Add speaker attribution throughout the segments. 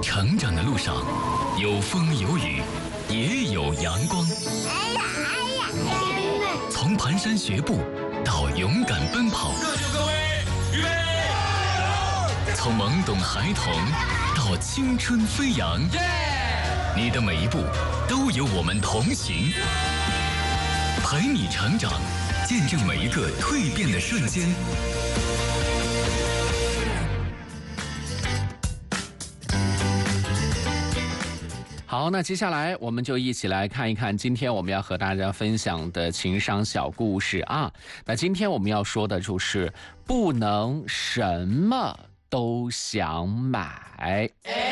Speaker 1: 成长的路上，有风有雨，也有阳光。从蹒跚学步到勇敢奔跑，
Speaker 2: 热血各位，预备！
Speaker 1: 从懵懂孩童到青春飞扬，你的每一步都有我们同行，陪你成长，见证每一个蜕变的瞬间。好，那接下来我们就一起来看一看今天我们要和大家分享的情商小故事啊。那今天我们要说的就是不能什么都想买。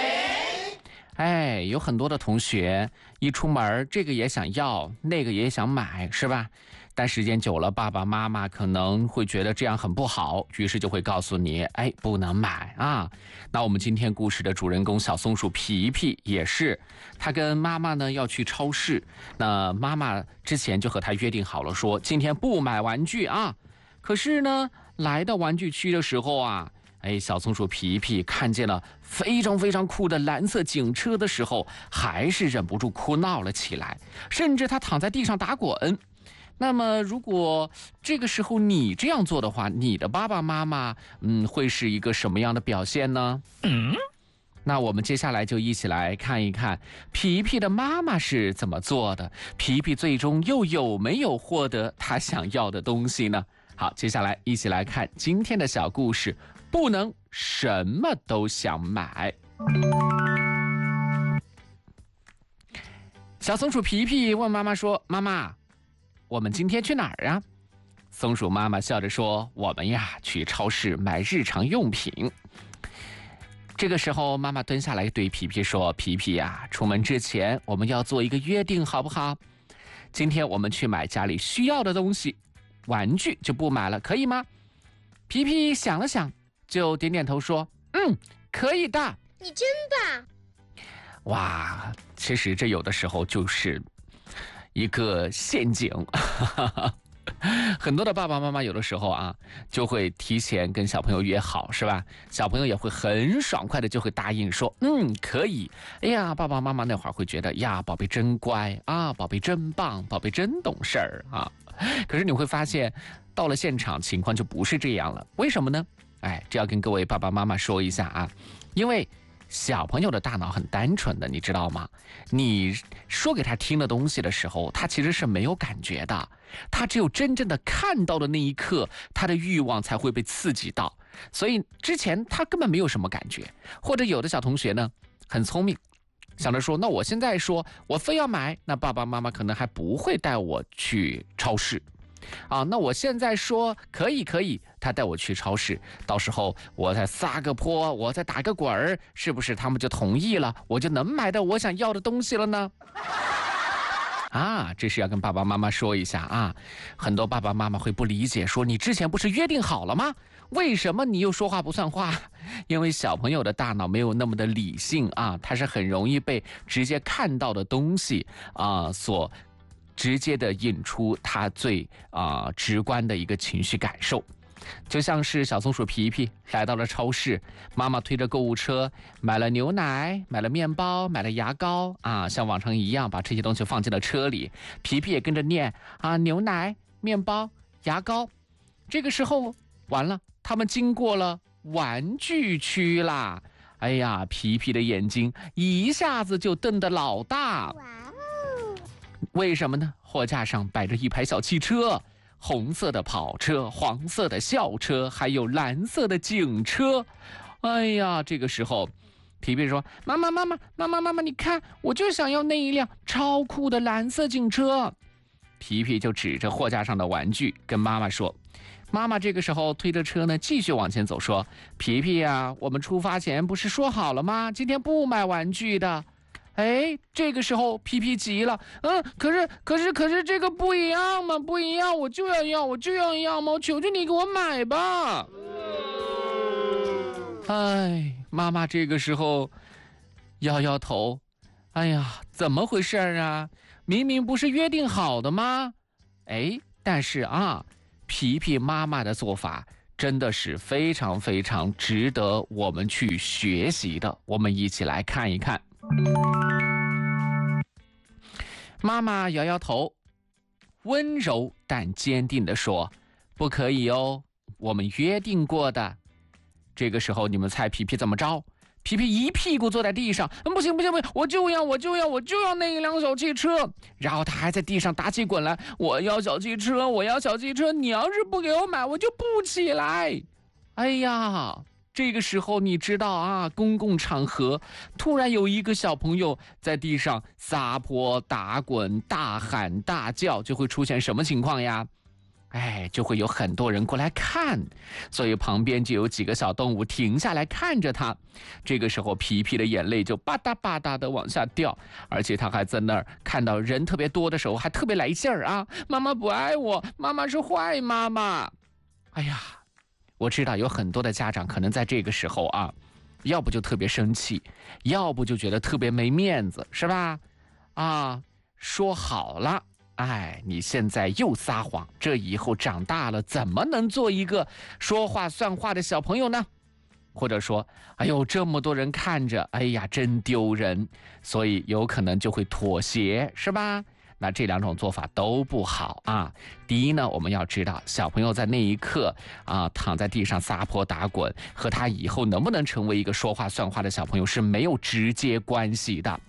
Speaker 1: 有很多的同学一出门这个也想要，那个也想买，是吧？但时间久了，爸爸妈妈可能会觉得这样很不好，于是就会告诉你，不能买啊。那我们今天故事的主人公小松鼠皮皮也是，他跟妈妈呢要去超市，那妈妈之前就和他约定好了，说今天不买玩具啊。可是呢，来到玩具区的时候啊，小松鼠皮皮看见了非常非常酷的蓝色警车的时候，还是忍不住哭闹了起来，甚至他躺在地上打滚。那么如果这个时候你这样做的话，你的爸爸妈妈会是一个什么样的表现呢？那我们接下来就一起来看一看皮皮的妈妈是怎么做的，皮皮最终又有没有获得他想要的东西呢？好，接下来一起来看今天的小故事，不能什么都想买。小松鼠皮皮问妈妈说，妈妈，我们今天去哪儿啊？松鼠妈妈笑着说，我们呀去超市买日常用品。这个时候妈妈蹲下来对皮皮说，皮皮呀，出门之前我们要做一个约定好不好？今天我们去买家里需要的东西，玩具就不买了，可以吗？皮皮想了想，就点点头说，可以的。
Speaker 3: 你真棒！
Speaker 1: 哇，其实这有的时候就是一个陷阱。很多的爸爸妈妈有的时候啊，就会提前跟小朋友约好，是吧？小朋友也会很爽快的就会答应说，可以。爸爸妈妈那会儿会觉得，宝贝真乖啊，宝贝真棒，宝贝真懂事儿啊。可是你会发现，到了现场情况就不是这样了。为什么呢？这要跟各位爸爸妈妈说一下啊，因为小朋友的大脑很单纯的，你知道吗？你说给他听的东西的时候，他其实是没有感觉的，他只有真正的看到的那一刻，他的欲望才会被刺激到，所以之前他根本没有什么感觉。或者有的小同学呢很聪明，想着说，那我现在说我非要买，那爸爸妈妈可能还不会带我去超市啊，那我现在说可以，他带我去超市，到时候我再撒个泼，我再打个滚儿，是不是他们就同意了，我就能买到我想要的东西了呢？这是要跟爸爸妈妈说一下啊。很多爸爸妈妈会不理解，说你之前不是约定好了吗？为什么你又说话不算话？因为小朋友的大脑没有那么的理性啊，他是很容易被直接看到的东西所直接的引出他最直观的一个情绪感受。就像是小松鼠皮皮来到了超市，妈妈推着购物车买了牛奶，买了面包，买了牙膏像往常一样把这些东西放进了车里，皮皮也跟着念牛奶、面包、牙膏。这个时候完了，他们经过了玩具区啦。皮皮的眼睛一下子就瞪得老大。为什么呢？货架上摆着一排小汽车，红色的跑车，黄色的校车，还有蓝色的警车。这个时候皮皮说，妈妈，你看，我就想要那一辆超酷的蓝色警车。皮皮就指着货架上的玩具跟妈妈说，妈妈这个时候推着车呢继续往前走，说，皮皮呀，我们出发前不是说好了吗？今天不买玩具的。这个时候皮皮急了，可是这个不一样嘛，不一样，我就要要嘛，我求求你给我买吧。妈妈这个时候摇摇头，怎么回事啊？明明不是约定好的吗？但是皮皮妈妈的做法真的是非常非常值得我们去学习的。我们一起来看一看。妈妈摇摇头，温柔但坚定地说：“不可以哦，我们约定过的。”这个时候，你们猜皮皮怎么着？皮皮一屁股坐在地上，不行，我就要那一辆小汽车。然后他还在地上打起滚来，我要小汽车，你要是不给我买，我就不起来。哎呀，这个时候你知道啊，公共场合突然有一个小朋友在地上撒泼打滚、大喊大叫，就会出现什么情况呀？就会有很多人过来看，所以旁边就有几个小动物停下来看着他。这个时候皮皮的眼泪就吧嗒吧嗒的往下掉，而且他还在那儿看到人特别多的时候还特别来劲儿啊，妈妈不爱我，妈妈是坏妈妈。哎呀，我知道有很多的家长可能在这个时候啊，要不就特别生气，要不就觉得特别没面子，是吧？说好了，你现在又撒谎，这以后长大了怎么能做一个说话算话的小朋友呢？或者说，哎呦，这么多人看着，哎呀，真丢人，所以有可能就会妥协，是吧？那这两种做法都不好啊。第一呢，我们要知道小朋友在那一刻躺在地上撒泼打滚，和他以后能不能成为一个说话算话的小朋友是没有直接关系的。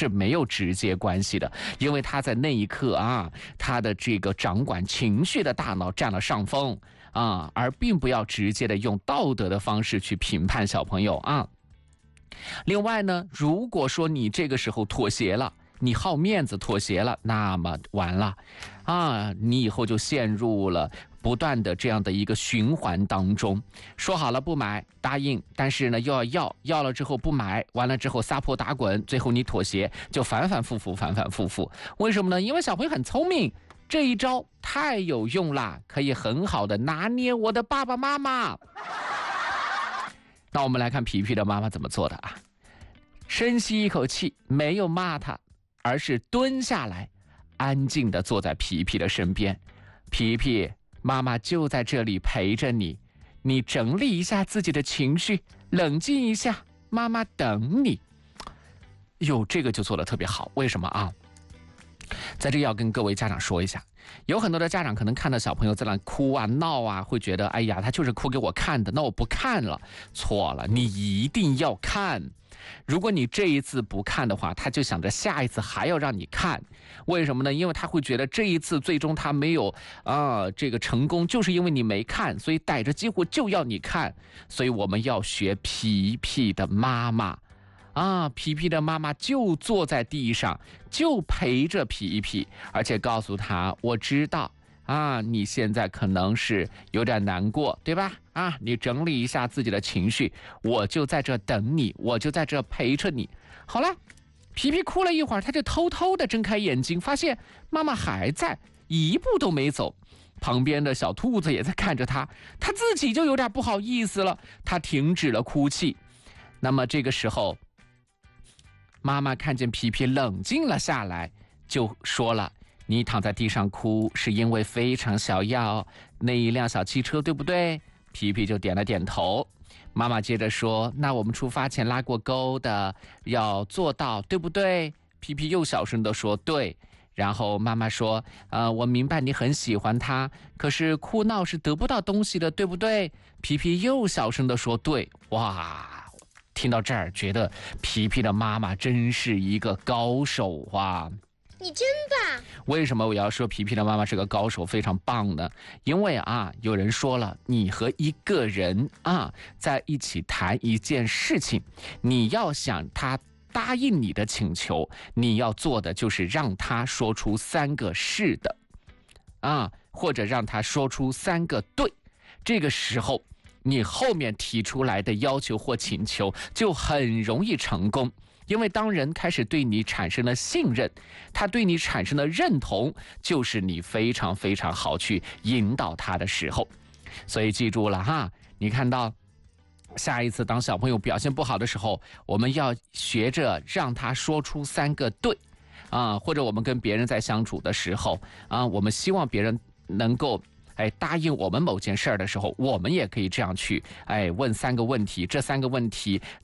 Speaker 1: 因为他在那一刻他的这个掌管情绪的大脑占了上风而并不要直接的用道德的方式去评判小朋友另外呢，如果说你这个时候妥协了，你好面子妥协了，那么完了你以后就陷入了不断的这样的一个循环当中。说好了不买，答应，但是呢又要了之后不买，完了之后撒泼打滚，最后你妥协，就反反复复。为什么呢？因为小朋友很聪明，这一招太有用了，可以很好的拿捏我的爸爸妈妈。那我们来看皮皮的妈妈怎么做的深吸一口气，没有骂他，而是蹲下来安静地坐在皮皮的身边。皮皮，妈妈就在这里陪着你，你整理一下自己的情绪，冷静一下，妈妈等你。这个就做得特别好。为什么在这要跟各位家长说一下，有很多的家长可能看到小朋友在那哭闹会觉得哎呀，他就是哭给我看的，那我不看了。错了，你一定要看。如果你这一次不看的话，他就想着下一次还要让你看。为什么呢？因为他会觉得这一次最终他没有这个成功，就是因为你没看，所以逮着机会就要你看。所以我们要学皮皮的妈妈皮皮的妈妈就坐在地上，就陪着皮皮，而且告诉他，我知道你现在可能是有点难过，对吧？你整理一下自己的情绪，我就在这等你，我就在这陪着你。好了，皮皮哭了一会儿，他就偷偷的睁开眼睛，发现妈妈还在，一步都没走。旁边的小兔子也在看着他，他自己就有点不好意思了，他停止了哭泣。那么这个时候，妈妈看见皮皮冷静了下来，就说了，你躺在地上哭是因为非常想要那一辆小汽车，对不对？皮皮就点了点头。妈妈接着说，那我们出发前拉过钩的要做到，对不对？皮皮又小声地说，对。然后妈妈说，我明白你很喜欢他，可是哭闹是得不到东西的，对不对？皮皮又小声地说，对。哇，听到这儿觉得皮皮的妈妈真是一个高手
Speaker 2: 你真棒！
Speaker 1: 为什么我要说皮皮的妈妈是个高手，非常棒呢？因为有人说了，你和一个人在一起谈一件事情，你要想他答应你的请求，你要做的就是让他说出3个是的或者让他说出3个对。这个时候你后面提出来的要求或请求就很容易成功。因为当人开始对你产生了信任，他对你产生了认同，就是你非常非常好去引导他的时候。所以记住了你看到下一次当小朋友表现不好的时候，我们要学着让他说出3个对或者我们跟别人在相处的时候我们希望别人能够答应我们某件事儿的时候，我们也可以这样去问3个问题，这3个问题